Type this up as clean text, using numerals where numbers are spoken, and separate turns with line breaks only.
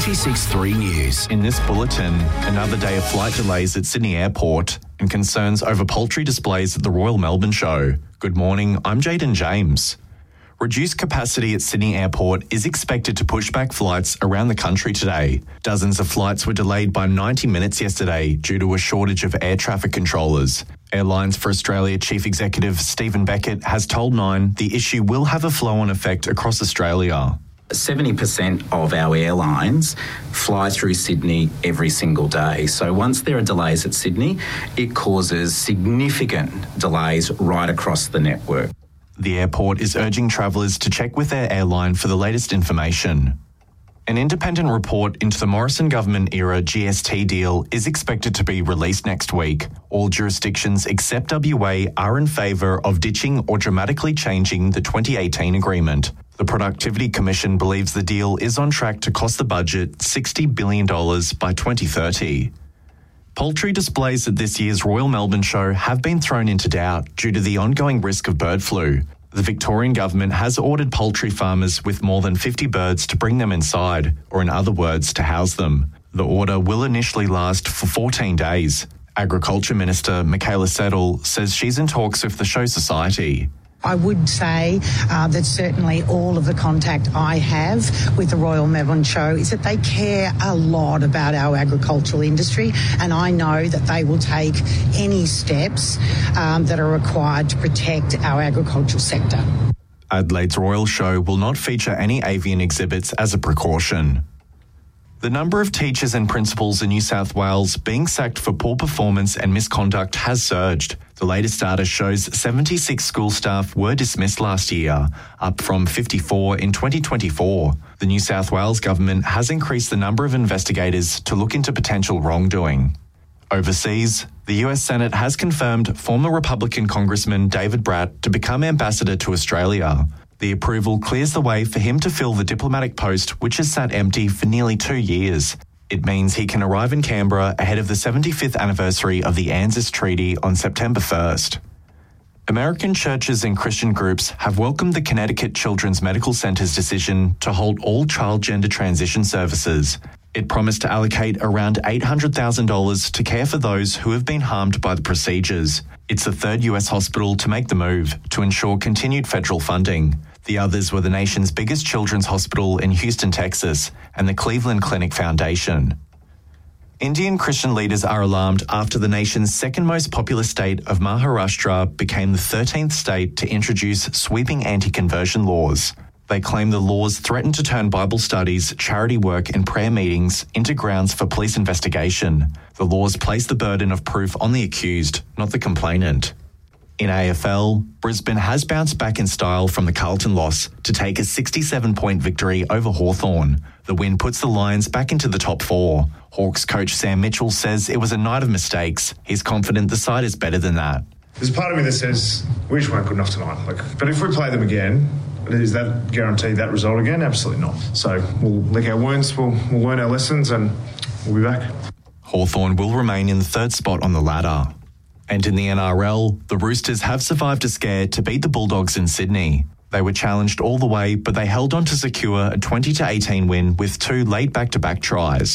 96.3 News.
In this bulletin, another day of flight delays at Sydney Airport and concerns over poultry displays at the Royal Melbourne Show. Good morning, I'm Jaden James. Reduced capacity at Sydney Airport is expected to push back flights around the country today. Dozens of flights were delayed by 90 minutes yesterday due to a shortage of air traffic controllers. Airlines for Australia Chief Executive Stephen Beckett has told Nine the issue will have a flow-on effect across Australia.
70% of our airlines fly through Sydney every single day. So once there are delays at Sydney, it causes significant delays right across the network.
The airport is urging travellers to check with their airline for the latest information. An independent report into the Morrison government-era GST deal is expected to be released next week. All jurisdictions except WA are in favour of ditching or dramatically changing the 2018 agreement. The Productivity Commission believes the deal is on track to cost the budget $60 billion by 2030. Poultry displays at this year's Royal Melbourne Show have been thrown into doubt due to the ongoing risk of bird flu. The Victorian government has ordered poultry farmers with more than 50 birds to bring them inside, or in other words, to house them. The order will initially last for 14 days. Agriculture Minister Michaela Settle says she's in talks with the Show Society.
I would say that certainly all of the contact I have with the Royal Melbourne Show is that they care a lot about our agricultural industry, and I know that they will take any steps that are required to protect our agricultural sector.
Adelaide's Royal Show will not feature any avian exhibits as a precaution. The number of teachers and principals in New South Wales being sacked for poor performance and misconduct has surged. The latest data shows 76 school staff were dismissed last year, up from 54 in 2024. The New South Wales government has increased the number of investigators to look into potential wrongdoing. Overseas, the US Senate has confirmed former Republican Congressman David Bratt to become ambassador to Australia. The approval clears the way for him to fill the diplomatic post, which has sat empty for nearly 2 years. It means he can arrive in Canberra ahead of the 75th anniversary of the ANZUS Treaty on September 1st. American churches and Christian groups have welcomed the Connecticut Children's Medical Center's decision to hold all child gender transition services. It promised to allocate around $800,000 to care for those who have been harmed by the procedures. It's the third US hospital to make the move to ensure continued federal funding. The others were the nation's biggest children's hospital in Houston, Texas, and the Cleveland Clinic Foundation. Indian Christian leaders are alarmed after the nation's second most populous state of Maharashtra became the 13th state to introduce sweeping anti-conversion laws. They claim the laws threaten to turn Bible studies, charity work and prayer meetings into grounds for police investigation. The laws place the burden of proof on the accused, not the complainant. In AFL, Brisbane has bounced back in style from the Carlton loss to take a 67-point victory over Hawthorn. The win puts the Lions back into the top four. Hawks coach Sam Mitchell says it was a night of mistakes. He's confident the side is better than that.
There's a part of me that says we just weren't good enough tonight. But if we play them again, is that guaranteed that result again? Absolutely not. So we'll lick our wounds, we'll learn our lessons, and we'll be back.
Hawthorn will remain in the third spot on the ladder. And in the NRL, the Roosters have survived a scare to beat the Bulldogs in Sydney. They were challenged all the way, but they held on to secure a 20-18 win with two late back-to-back tries.